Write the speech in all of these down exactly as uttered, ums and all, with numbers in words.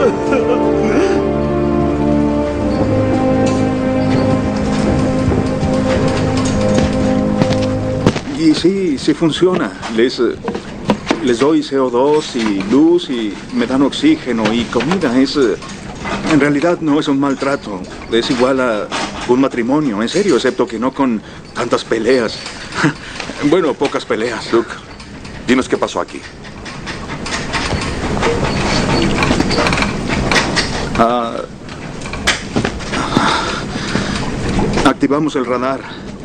Y sí, sí funciona. Les, eh, les doy C O dos y luz y me dan oxígeno y comida. Es, eh, en realidad no es un maltrato. Es igual a un matrimonio, en serio, excepto que no con tantas peleas. Bueno, pocas peleas. Luke, dinos qué pasó aquí. Ah, activamos el radar.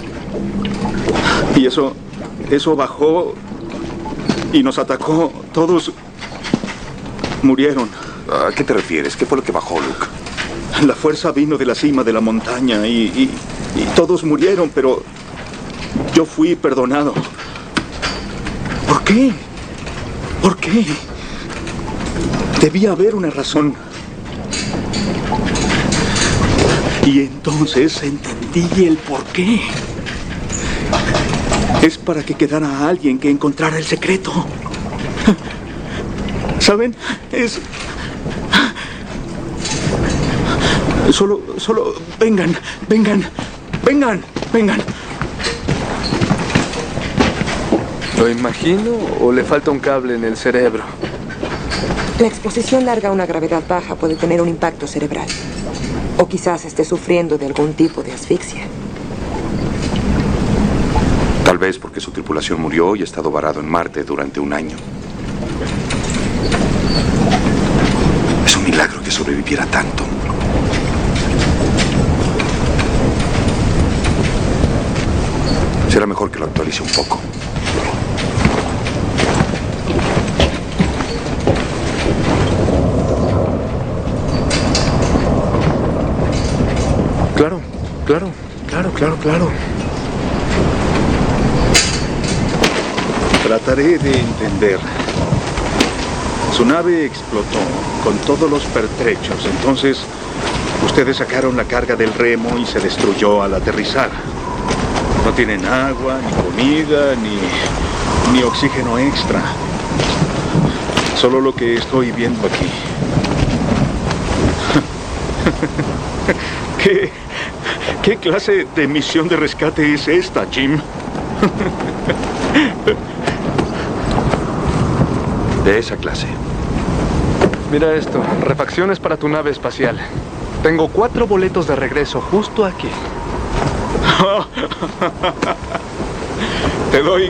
Y eso, eso bajó y nos atacó. Todos murieron. ¿A qué te refieres? ¿Qué fue lo que bajó, Luke? La fuerza vino de la cima de la montaña y, y, y todos murieron, pero yo fui perdonado. ¿Por qué? ¿Por qué? Debía haber una razón. Y entonces entendí el por qué. Es para que quedara alguien que encontrara el secreto. ¿Saben? Es... Solo, solo... Vengan, vengan, vengan, vengan. ¿Lo imagino o le falta un cable en el cerebro? La exposición larga a una gravedad baja puede tener un impacto cerebral. O quizás esté sufriendo de algún tipo de asfixia. Tal vez porque su tripulación murió y ha estado varado en Marte durante un año. Es un milagro que sobreviviera tanto. Será mejor que lo actualice un poco. Claro, claro, claro, claro, claro. Trataré de entender. Su nave explotó con todos los pertrechos. Entonces, ustedes sacaron la carga del remo y se destruyó al aterrizar. No tienen agua, ni comida, ni, ni oxígeno extra. Solo lo que estoy viendo aquí. ¿Qué, qué clase de misión de rescate es esta, Jim? De esa clase. Mira esto, refacciones para tu nave espacial. Tengo cuatro boletos de regreso justo aquí. Te doy